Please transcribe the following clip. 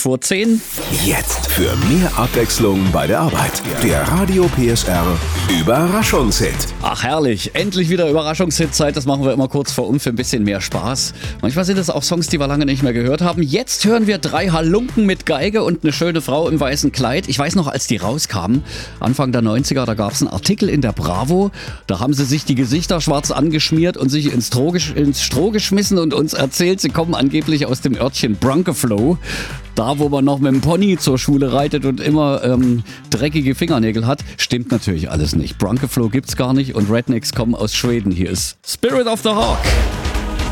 10. Jetzt für mehr Abwechslung bei der Arbeit. Der Radio PSR Überraschungshit. Ach herrlich, endlich wieder Überraschungshit-Zeit. Das machen wir immer kurz vor für ein bisschen mehr Spaß. Manchmal sind es auch Songs, die wir lange nicht mehr gehört haben. Jetzt hören wir 3 Halunken mit Geige und eine schöne Frau im weißen Kleid. Ich weiß noch, als die rauskamen, Anfang der 90er, da gab es einen Artikel in der Bravo. Da haben sie sich die Gesichter schwarz angeschmiert und sich ins Stroh geschmissen und uns erzählt, sie kommen angeblich aus dem Örtchen Brunkeflow. Da, wo man noch mit dem Pony zur Schule reitet und immer dreckige Fingernägel hat. Stimmt natürlich alles nicht. Brunkeflow gibt's gar nicht und Rednecks kommen aus Schweden. Hier ist Spirit of the Hawk.